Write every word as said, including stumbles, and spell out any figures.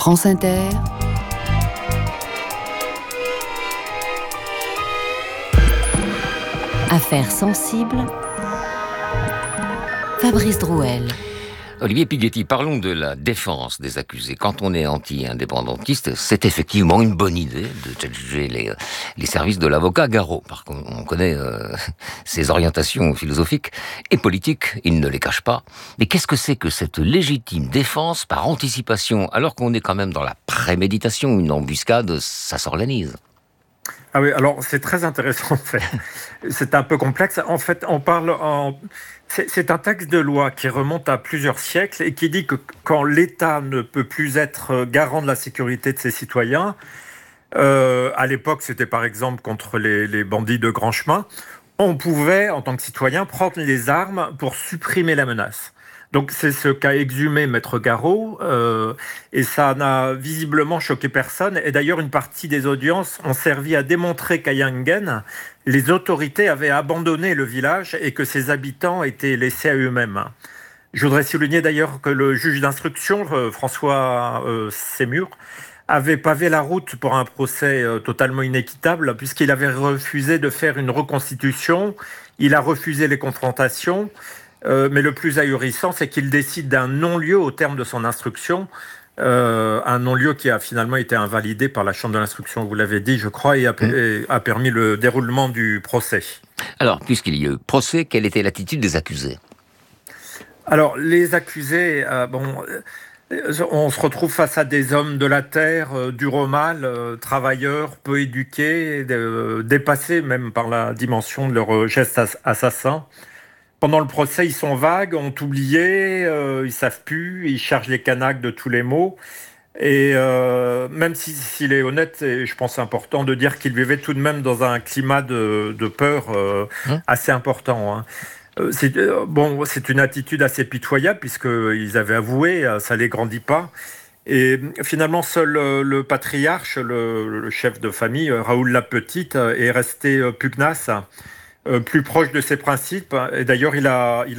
France Inter, Affaires sensibles, Fabrice Drouel. Olivier Pighetti, parlons de la défense des accusés. Quand on est anti-indépendantiste, c'est effectivement une bonne idée de challenger les, les services de l'avocat Garot. Parce qu'on connaît euh, ses orientations philosophiques et politiques, il ne les cache pas. Mais qu'est-ce que c'est que cette légitime défense par anticipation, alors qu'on est quand même dans la préméditation, une embuscade, ça s'organise? Ah oui, alors c'est très intéressant en fait. C'est un peu complexe. En fait, on parle en... C'est, c'est un texte de loi qui remonte à plusieurs siècles et qui dit que quand l'État ne peut plus être garant de la sécurité de ses citoyens, euh, à l'époque c'était par exemple contre les, les bandits de grand chemin, on pouvait en tant que citoyen prendre les armes pour supprimer la menace. Donc c'est ce qu'a exhumé Maître Garot, euh, et ça n'a visiblement choqué personne. Et d'ailleurs, une partie des audiences ont servi à démontrer qu'à Yanghen, les autorités avaient abandonné le village et que ses habitants étaient laissés à eux-mêmes. Je voudrais souligner d'ailleurs que le juge d'instruction, euh, François euh, Sémur, avait pavé la route pour un procès euh, totalement inéquitable, puisqu'il avait refusé de faire une reconstitution, il a refusé les confrontations. Euh, mais le plus ahurissant, c'est qu'il décide d'un non-lieu au terme de son instruction, euh, un non-lieu qui a finalement été invalidé par la Chambre de l'instruction, vous l'avez dit, je crois, et a, mmh. et a permis le déroulement du procès. Alors, puisqu'il y a eu procès, quelle était l'attitude des accusés ? Alors, les accusés, euh, bon, euh, on se retrouve face à des hommes de la terre, euh, durs au mal, euh, travailleurs, peu éduqués, euh, dépassés même par la dimension de leurs gestes ass- assassins. Pendant le procès, ils sont vagues, ont oublié, euh, ils savent plus, ils chargent les canaques de tous les maux. Et euh, même si, s'il est honnête, et je pense c'est important de dire qu'il vivait tout de même dans un climat de, de peur euh, hein assez important. Hein. Euh, c'est, euh, bon, c'est une attitude assez pitoyable puisqu'ils avaient avoué, ça les grandit pas. Et finalement, seul euh, le patriarche, le, le chef de famille, Raoul Lapetite, est resté euh, pugnace. Euh, plus proche de ses principes. Et d'ailleurs, il a, il